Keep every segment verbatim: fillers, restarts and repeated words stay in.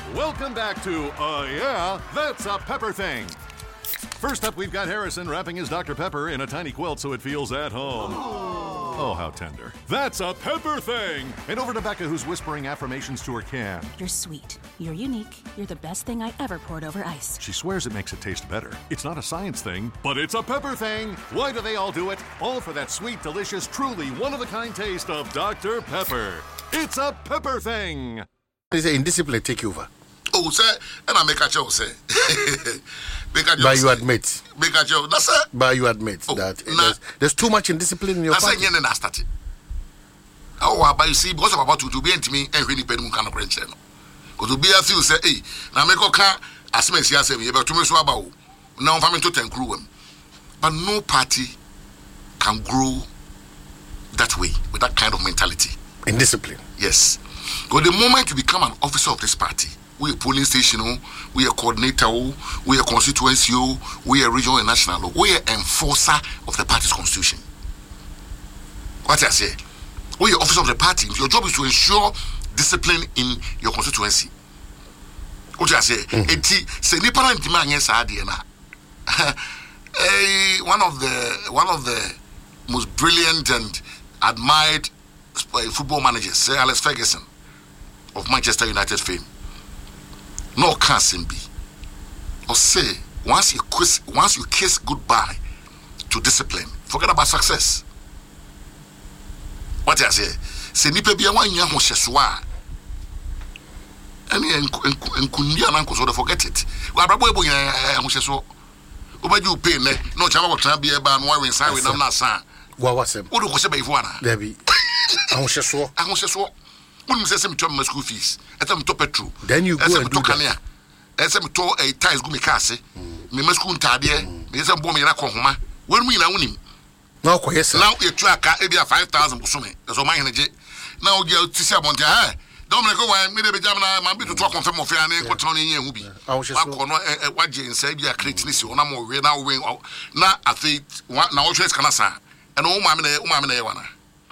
Welcome back to, uh, yeah, that's a Pepper Thing. First up, we've got Harrison wrapping his Doctor Pepper in a tiny quilt so it feels at home. Oh, oh how tender. That's a Pepper Thing. And over to Becca, who's whispering affirmations to her can. You're sweet. You're unique. You're the best thing I ever poured over ice. She swears it makes it taste better. It's not a science thing, but it's a Pepper Thing. Why do they all do it? All for that sweet, delicious, truly one-of-a-kind taste of Doctor Pepper. It's a Pepper Thing. They say indiscipline take over. Oh, sir, and I make a joke, say. But you admit. Make a joke, that's it. But you admit oh, that nah. there's, there's too much indiscipline in your that's party. That's again, I started. Oh, but you see, because of about to be into me and really pay them kind of French. Because to be a few say, hey, now make a car, as many as say, about two minutes about now I'm coming to ten crew. But no party can grow that way with that kind of mentality. Indiscipline. Yes. Because the moment you become an officer of this party, we a polling station, we a coordinator, we a constituency, we a regional and national, we a enforcer of the party's constitution. What I say? We are officer of the party. Your job is to ensure discipline in your constituency. What I say? Eti se ni para ntima anye sa ade na. Eh, one of the one of the most brilliant and admired football managers, Sir Alex Ferguson of Manchester United fame. No can't be. Or say once you kiss once you kiss goodbye to discipline, forget about success. What I say? Say nipa bia wan nya ho hyesoa. Ani enkunia na nkoso forget it. Wa brabo ebo nya ho hyeso. Obaju pay ne no chama wo tran bia ba no wa wen sai we nam na san. Wa wasem. Wo do ko se ba ifo ana. There be. Ho hyeso. Ho hyeso. When say me to my school fees, et me to petrol. Then you go and do that. As me to a ties go me case. Me my school tade, me say bo me na ko homa. When we na wonim. Now ko yes. Now you track e bia five thousand bosome. So man hene je. Now you ti say abonte ha. Don't me go why me dey be jam na man bi to talk confirm of ya na ko ton yen hu bi. Wa ko no wa je nsa bia create ni si ona mo we na we na afi na wo hwe skana sa. And o ma me na o ma me na ye wana.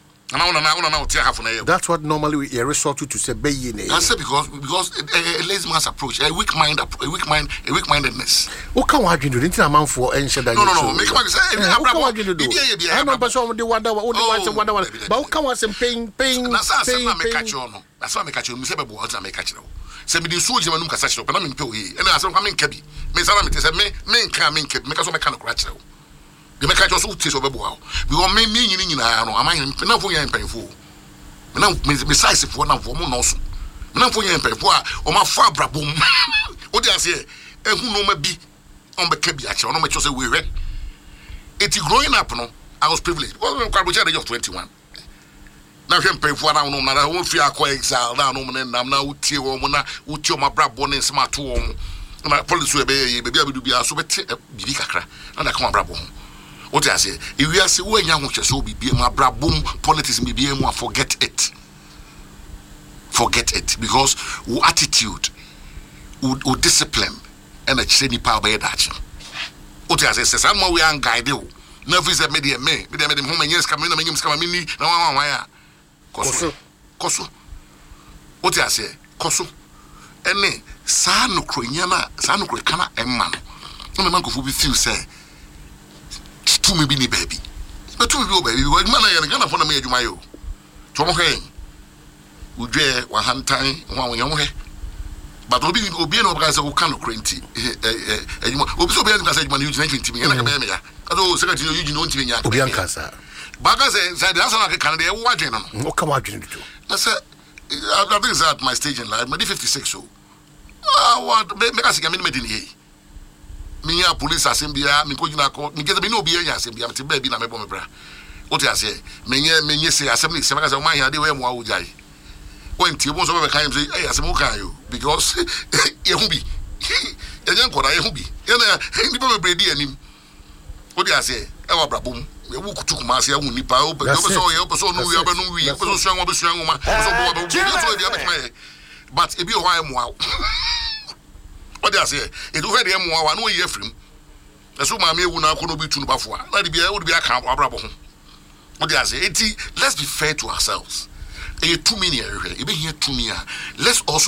That's what normally we resort to to say be ye. That's because because a, a lazy man's approach, a weak mind, a weak mind, a weak mindedness. What can we do? Didn't a man for ancient? No, no, no. Make me say, what can we do? I'm not person the wonder, only one, one, one. But come on, some pain, pain, That's why I make catch on. That's why I make catch on. Me say be boy, I make catch on. Say me the soldier man nunca catch up. Na me pay we. And I say come in kebi. Me say me say me me can me kebi. Me ka so me can catch on. The make catch on so be boy. Because me me nyini nyina no. Am I na fo yan penfo. Me na me size fo na fo mo no so. Me na fo yan penfo a o ma fo abrabom. O dey say ehun no ma bi on be kebi a che. No me cho say we re. Eti growing up no, I was privileged. Because I was at the age of twenty-one. Now him pay for now no na won fi akọ exile na no na nam na utie wo na utie ma brabo ne nsema to wo na police we be be bia be du bia so bete bibi kakra na da ka brabo ho what I say if we are say we nya ho hyeso bibi ma brabo politics bibi mu forget it forget it because our attitude our discipline and a cheni power by that what I say say some we are guide you never is media me media me dem ho manyes kam na manyem kam me ni na wan wan ya koso koso what I say koso ene sa no kronya na sa no kro kana emma no no man go fu bi feel say to me be ni baby but to me be baby because man na yana for na me adwuma yo to mo hwen udwe wa hantan ho awon ye but obi obi na obi say wo kan no krenti eh adwuma obi so obi na say adwuma no twenty me na ka be me ya ado secretary you no ntimi nya obi anka sa Baga say say the answer like Canada e wadwen no. What come wadwen do? I say I think it's at my stage in life, maybe fifty-six so. Ah what make us get me me here. Me ya police assembly me ko jina ko me get me no be ya assembly me be bi na me bo me bra. What I say me nye me nye say assembly say make say man ya dey we mo awujai. When ti bo so be kan say eh assembly kan yo because e hu bi. E nya nkora e hu bi. E na ndi bo me bredi anim. What I say e wa brabom we will to Kumasi, I will nip out, but so you also know we are no we also strong of strong woman. But if you are wow, what do I say? It will ready more one way from. That's what my me will not be to Bafua. Let it be able to be a camp or brabo. What do I say? Let's be fair to ourselves. A two million, even here two million. Let's also